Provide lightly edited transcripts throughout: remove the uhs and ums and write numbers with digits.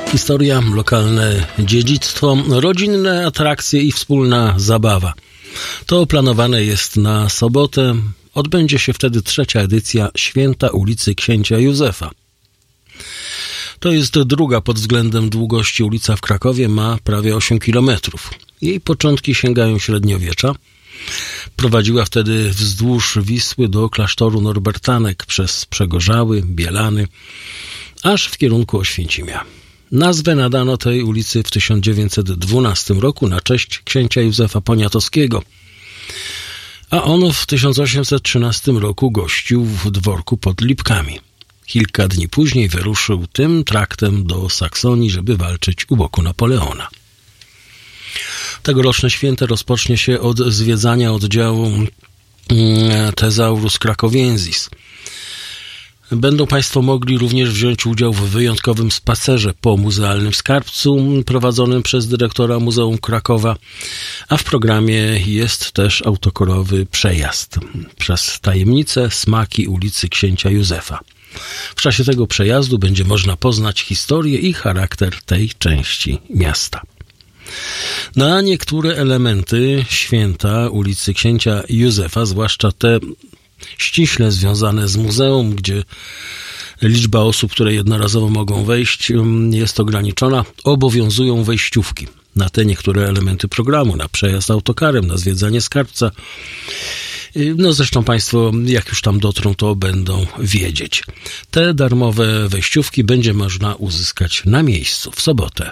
Historia, lokalne dziedzictwo, rodzinne atrakcje i wspólna zabawa. To planowane jest na sobotę. Odbędzie się wtedy 3. edycja Święta ulicy Księcia Józefa. To jest druga pod względem długości ulica w Krakowie, ma prawie 8 kilometrów. Jej początki sięgają średniowiecza. Prowadziła wtedy wzdłuż Wisły do klasztoru Norbertanek przez Przegorzały, Bielany, aż w kierunku Oświęcimia. Nazwę nadano tej ulicy w 1912 roku na cześć księcia Józefa Poniatowskiego, a on w 1813 roku gościł w dworku pod Lipkami. Kilka dni później wyruszył tym traktem do Saksonii, żeby walczyć u boku Napoleona. Tegoroczne święto rozpocznie się od zwiedzania oddziału Thesaurus Krakowiensis. Będą Państwo mogli również wziąć udział w wyjątkowym spacerze po muzealnym skarbcu prowadzonym przez dyrektora Muzeum Krakowa, a w programie jest też autokorowy przejazd przez tajemnice, smaki ulicy Księcia Józefa. W czasie tego przejazdu będzie można poznać historię i charakter tej części miasta. Na niektóre elementy święta ulicy Księcia Józefa, zwłaszcza te ściśle związane z muzeum, gdzie liczba osób, które jednorazowo mogą wejść, jest ograniczona, obowiązują wejściówki na te niektóre elementy programu, na przejazd autokarem, na zwiedzanie skarbca. No zresztą Państwo, jak już tam dotrą, to będą wiedzieć. Te darmowe wejściówki będzie można uzyskać na miejscu w sobotę.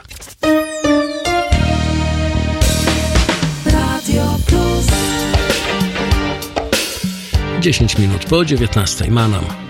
10 minut po 19:00 Manam.